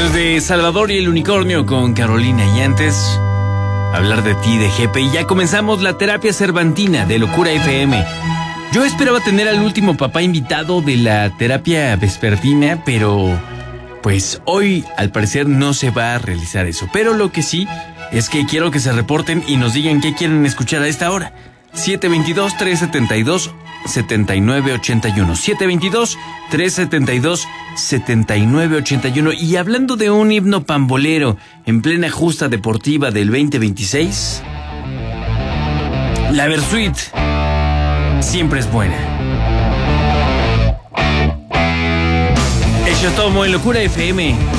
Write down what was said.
Después de Salvador y el Unicornio con Carolina y antes hablar de ti de Jepe, y ya comenzamos la terapia cervantina de Locura FM. Yo esperaba tener al último papá invitado de la terapia vespertina, pero pues hoy al parecer no se va a realizar eso. Pero lo que sí es que quiero que se reporten y nos digan qué quieren escuchar a esta hora. 722-372-7981. 722-372-7981. Y hablando de un himno pambolero en plena justa deportiva del 2026, la Versuit siempre es buena. Hecho Tomo en Locura FM.